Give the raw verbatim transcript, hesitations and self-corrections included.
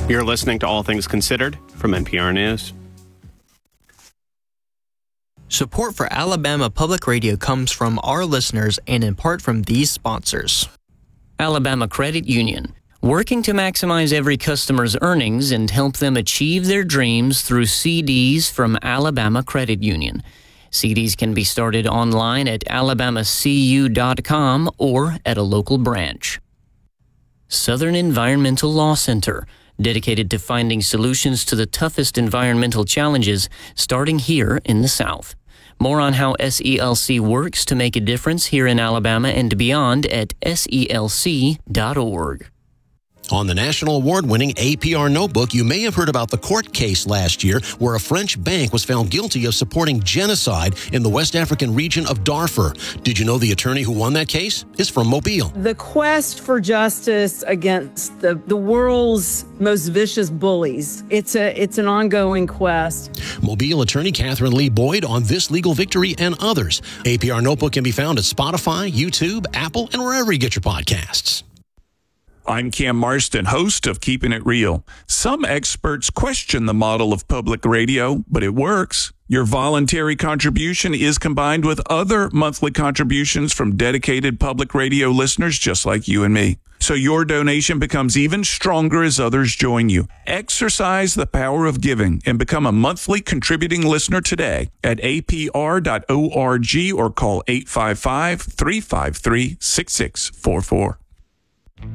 You're listening to All Things Considered from N P R News. Support for Alabama Public Radio comes from our listeners and in part from these sponsors. Alabama Credit Union, working to maximize every customer's earnings and help them achieve their dreams through C Ds from Alabama Credit Union. C Ds can be started online at alabama c u dot com or at a local branch. Southern Environmental Law Center, dedicated to finding solutions to the toughest environmental challenges, starting here in the South. More on how S E L C works to make a difference here in Alabama and beyond at S E L C dot org. On the national award-winning A P R Notebook, you may have heard about the court case last year where a French bank was found guilty of supporting genocide in the West African region of Darfur. Did you know the attorney who won that case is from Mobile? The quest for justice against the, the world's most vicious bullies. It's a it's an ongoing quest. Mobile attorney Catherine Lee Boyd on this legal victory and others. A P R Notebook can be found at Spotify, YouTube, Apple, and wherever you get your podcasts. I'm Cam Marston, host of Keeping It Real. Some experts question the model of public radio, but it works. Your voluntary contribution is combined with other monthly contributions from dedicated public radio listeners just like you and me. So your donation becomes even stronger as others join you. Exercise the power of giving and become a monthly contributing listener today at a p r dot org or call eight five five, three five three, six six four four.